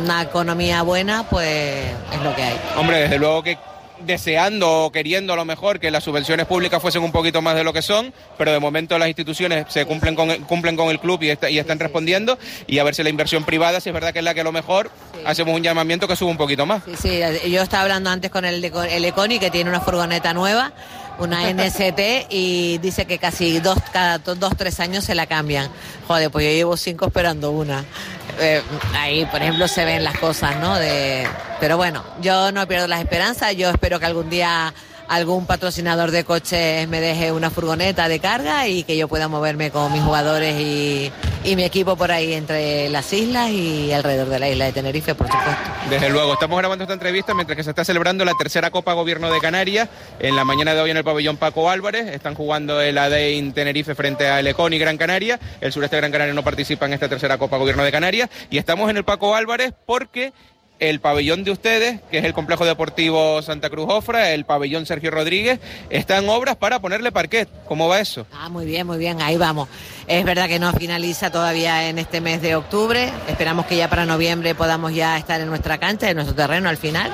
una economía buena, pues es lo que hay. Hombre, desde luego que deseando o queriendo a lo mejor que las subvenciones públicas fuesen un poquito más de lo que son, pero de momento las instituciones se cumplen con el club y están respondiendo, y a ver si la inversión privada, si es verdad que es la que a lo mejor hacemos un llamamiento que suba un poquito más. Sí, yo estaba hablando antes con el Econi, que tiene una furgoneta nueva, una NST, y dice que casi cada 2-3 años se la cambian. Joder, pues yo llevo 5 esperando una. Ahí, por ejemplo, se ven las cosas, ¿no? Pero bueno, yo no pierdo las esperanzas. Yo espero que algún día algún patrocinador de coches me deje una furgoneta de carga y que yo pueda moverme con mis jugadores y mi equipo por ahí entre las islas y alrededor de la isla de Tenerife, por supuesto. Desde luego, estamos grabando esta entrevista mientras que se está celebrando la tercera Copa Gobierno de Canarias. En la mañana de hoy en el pabellón Paco Álvarez están jugando el ADEIN Tenerife frente a Econi y Gran Canaria. El sureste de Gran Canaria no participa en esta tercera Copa Gobierno de Canarias, y estamos en el Paco Álvarez porque el pabellón de ustedes, que es el Complejo Deportivo Santa Cruz Jofra, el pabellón Sergio Rodríguez, está en obras para ponerle parquet. ¿Cómo va eso? Muy bien, ahí vamos. Es verdad que no finaliza todavía en este mes de octubre. Esperamos que ya para noviembre podamos ya estar en nuestra cancha, en nuestro terreno al final.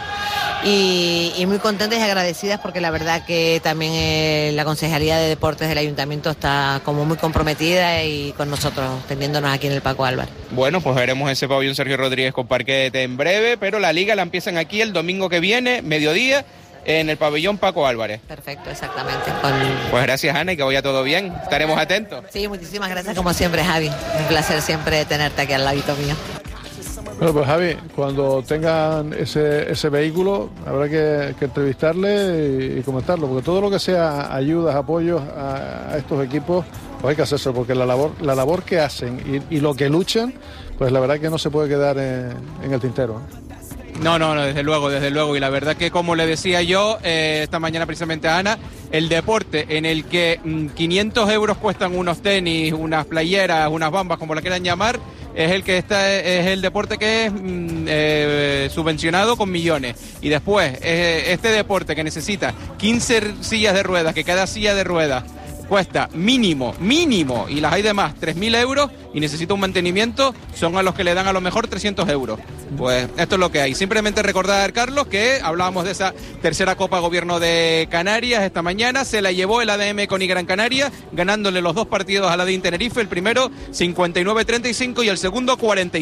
Y muy contentas y agradecidas porque la verdad que también la Concejalía de Deportes del Ayuntamiento está como muy comprometida y con nosotros, teniéndonos aquí en el Paco Álvarez. Bueno, pues veremos ese pabellón Sergio Rodríguez con parquet en breve, pero la liga la empiezan aquí el domingo que viene, mediodía, en el pabellón Paco Álvarez. Perfecto, exactamente. Pues gracias, Ana, y que vaya todo bien. Estaremos atentos. Sí, muchísimas gracias como siempre, Javi. Un placer siempre tenerte aquí al ladito mío. Bueno, pues Javi, cuando tengan ese vehículo habrá que entrevistarle y comentarlo, porque todo lo que sea ayudas, apoyos a estos equipos, pues hay que hacerlo, porque la labor que hacen y lo que luchan, pues la verdad que no se puede quedar en el tintero. No, desde luego, y la verdad que, como le decía yo esta mañana precisamente a Ana, el deporte en el que 500 euros cuestan unos tenis, unas playeras, unas bambas, como la quieran llamar, es el deporte que es subvencionado con millones. Y después, este deporte que necesita 15 sillas de ruedas, que cada silla de ruedas cuesta mínimo, y las hay de más, 3.000 euros, y necesita un mantenimiento, son a los que le dan a lo mejor 300 euros. Pues esto es lo que hay. Simplemente recordar, Carlos, que hablábamos de esa tercera Copa Gobierno de Canarias esta mañana. Se la llevó el ADM con Gran Canaria, ganándole los 2 partidos al ADEIN Tenerife, el primero 59-35 y el segundo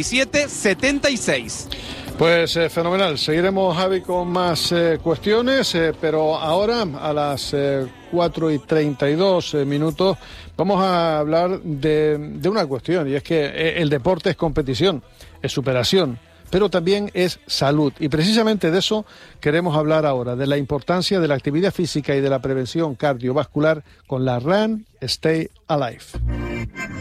47-76. Pues fenomenal, seguiremos, Javi, con más cuestiones, pero ahora a las 4:32 vamos a hablar de una cuestión, y es que el deporte es competición, es superación, pero también es salud, y precisamente de eso queremos hablar ahora, de la importancia de la actividad física y de la prevención cardiovascular con la Run Stay Alive.